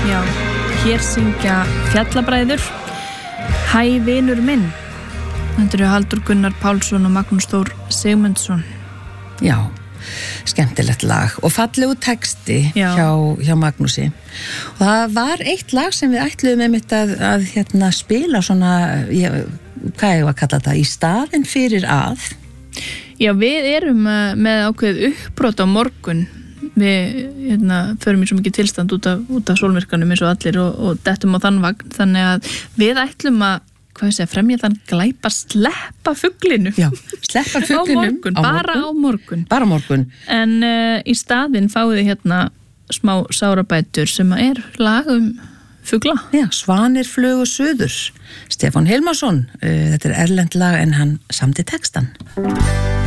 Já, hér syngja Fjallabræður Hæ vinur minn. Þetta eru Halldór Gunnar Pálsson og Magnús Þór Sigmundsson. Já, skemmtilegt lag og fallegu texti hjá Magnúsi. Og það var eitt lag sem við ætluðum einmitt að spila svona, hvað ég var að kalla þetta, í staðinn fyrir að. Já, við erum með ákveðið uppbrot á morgun. Við förum í svo mikið tilstand út af sólmyrkanum eins og allir og dettum á þann vagn, þannig að við ætlum að fremja þann glæpa sleppa fuglinu. Já, sleppa fuglinum bara á morgun. Bara á morgun. En í staðinn fáið þið smá sárabætur sem er lag fugla. Já, Svanir flugu suður. Stefán Hilmarsson, þetta er erlent lag en hann samdi textan.